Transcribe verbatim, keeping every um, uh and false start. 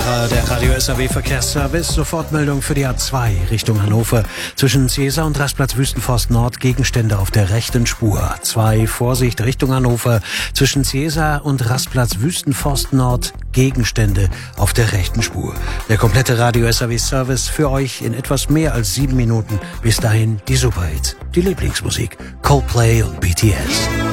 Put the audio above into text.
Der Radio S A W Verkehrsservice. Sofortmeldung für die A zwei Richtung Hannover. Zwischen Cäsar und Rastplatz Wüstenforst Nord Gegenstände auf der rechten Spur. A zwei Vorsicht Richtung Hannover. Zwischen Cäsar und Rastplatz Wüstenforst Nord Gegenstände auf der rechten Spur. Der komplette Radio S A W Service für euch in etwas mehr als sieben Minuten. Bis dahin die Superhits, die Lieblingsmusik, Coldplay und B T S.